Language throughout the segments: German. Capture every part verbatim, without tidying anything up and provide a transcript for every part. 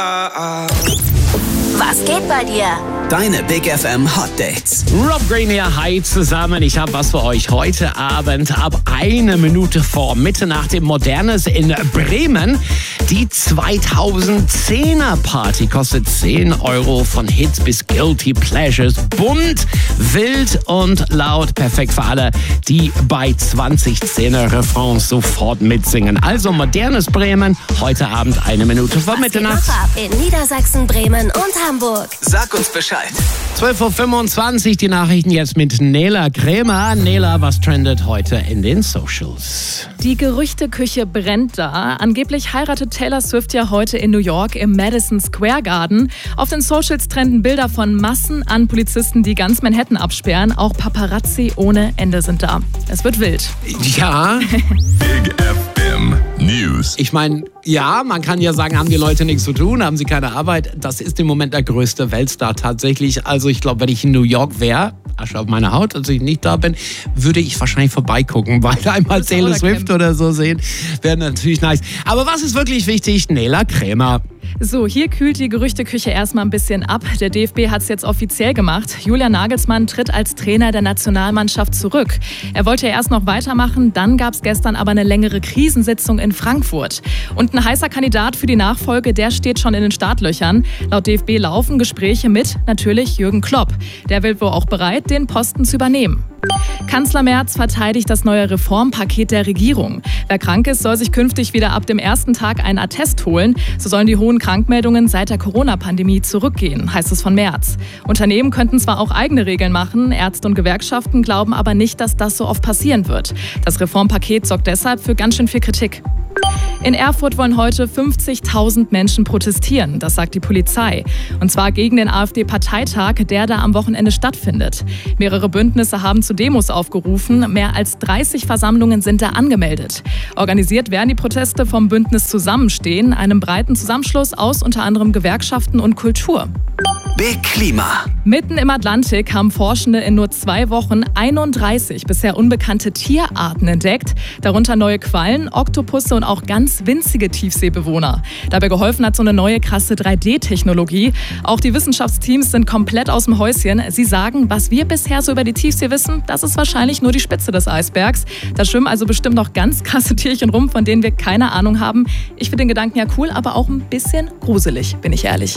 Was geht bei dir? Deine Big F M Hot Dates. Rob Green hier, hi zusammen. Ich habe was für euch heute Abend ab eine Minute vor Mitternacht im Modernes in Bremen. Die zweitausendzehner Party kostet zehn Euro von Hits bis Guilty Pleasures. Bunt, wild und laut. Perfekt für alle, die bei zwanzigzehner Refrains sofort mitsingen. Also Modernes Bremen, heute Abend eine Minute vor Mitternacht. Was geht noch ab in Niedersachsen, Bremen und Hamburg? Sag uns Bescheid. zwölf Uhr fünfundzwanzig, die Nachrichten jetzt mit Nela Krämer. Nela, was trendet heute in den Socials? Die Gerüchteküche brennt da. Angeblich heiratet Taylor Swift ja heute in New York im Madison Square Garden. Auf den Socials trenden Bilder von Massen an Polizisten, die ganz Manhattan absperren. Auch Paparazzi ohne Ende sind da. Es wird wild. Ja. Big F M News. Ich meine, ja, man kann ja sagen, haben die Leute nichts zu tun, haben sie keine Arbeit. Das ist im Moment der größte Weltstar tatsächlich. Also ich glaube, wenn ich in New York wäre, Asche auf meine Haut, als ich nicht da bin, würde ich wahrscheinlich vorbeigucken, weil einmal Taylor Swift oder so sehen, wäre natürlich nice. Aber was ist wirklich wichtig? Nela Krämer. So, hier kühlt die Gerüchteküche erstmal ein bisschen ab. Der D F B hat es jetzt offiziell gemacht. Julian Nagelsmann tritt als Trainer der Nationalmannschaft zurück. Er wollte ja erst noch weitermachen, dann gab es gestern aber eine längere Krisensitzung in Frankfurt. Und ein heißer Kandidat für die Nachfolge, der steht schon in den Startlöchern. Laut D F B laufen Gespräche mit natürlich Jürgen Klopp. Der will wohl auch bereit, den Posten zu übernehmen. Kanzler Merz verteidigt das neue Reformpaket der Regierung. Wer krank ist, soll sich künftig wieder ab dem ersten Tag einen Attest holen. So sollen die hohen Krankmeldungen seit der Corona-Pandemie zurückgehen, heißt es von Merz. Unternehmen könnten zwar auch eigene Regeln machen, Ärzte und Gewerkschaften glauben aber nicht, dass das so oft passieren wird. Das Reformpaket sorgt deshalb für ganz schön viel Kritik. In Erfurt wollen heute fünfzigtausend Menschen protestieren, das sagt die Polizei. Und zwar gegen den AfD-Parteitag, der da am Wochenende stattfindet. Mehrere Bündnisse haben zu Demos aufgerufen. Mehr als dreißig Versammlungen sind da angemeldet. Organisiert werden die Proteste vom Bündnis Zusammenstehen, einem breiten Zusammenschluss aus unter anderem Gewerkschaften und Kultur. Big Klima. Mitten im Atlantik haben Forschende in nur zwei Wochen einunddreißig bisher unbekannte Tierarten entdeckt. Darunter neue Quallen, Oktopusse und auch ganz winzige Tiefseebewohner. Dabei geholfen hat so eine neue krasse drei D Technologie. Auch die Wissenschaftsteams sind komplett aus dem Häuschen. Sie sagen, was wir bisher so über die Tiefsee wissen, das ist wahrscheinlich nur die Spitze des Eisbergs. Da schwimmen also bestimmt noch ganz krasse Tierchen rum, von denen wir keine Ahnung haben. Ich finde den Gedanken ja cool, aber auch ein bisschen gruselig, bin ich ehrlich.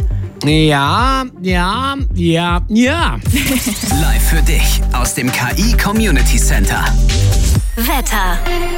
Ja, ja, ja, ja. Live für dich aus dem K I Community Center. Wetter.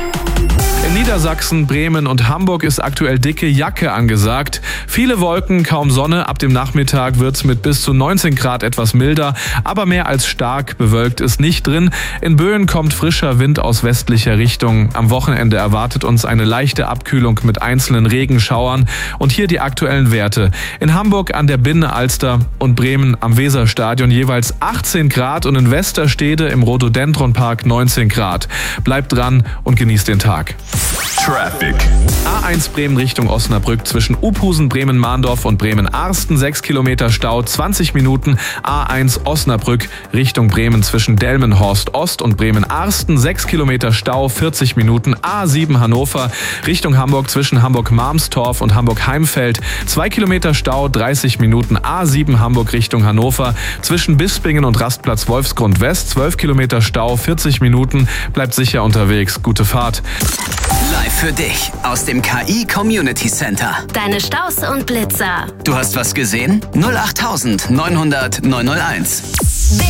In Niedersachsen, Bremen und Hamburg ist aktuell dicke Jacke angesagt. Viele Wolken, kaum Sonne. Ab dem Nachmittag wird es mit bis zu neunzehn Grad etwas milder, aber mehr als stark bewölkt ist nicht drin. In Böen kommt frischer Wind aus westlicher Richtung. Am Wochenende erwartet uns eine leichte Abkühlung mit einzelnen Regenschauern. Und hier die aktuellen Werte. In Hamburg an der Binne Alster und Bremen am Weserstadion jeweils achtzehn Grad und in Westerstede im Rhododendronpark neunzehn Grad. Bleibt dran und genießt den Tag. Traffic. A eins Bremen Richtung Osnabrück zwischen Uphusen, Bremen-Mahndorf und Bremen-Arsten. sechs Kilometer Stau, zwanzig Minuten. A eins Osnabrück Richtung Bremen zwischen Delmenhorst Ost und Bremen-Arsten. sechs Kilometer Stau, vierzig Minuten. A sieben Hannover Richtung Hamburg zwischen Hamburg-Marmstorf und Hamburg-Heimfeld. zwei Kilometer Stau, dreißig Minuten. A sieben Hamburg Richtung Hannover zwischen Bispingen und Rastplatz Wolfsgrund West. zwölf Kilometer Stau, vierzig Minuten. Bleibt sicher unterwegs. Gute Fahrt. Live für dich aus dem K I Community Center. Deine Staus und Blitzer. Du hast was gesehen? null acht neun null null neun null eins.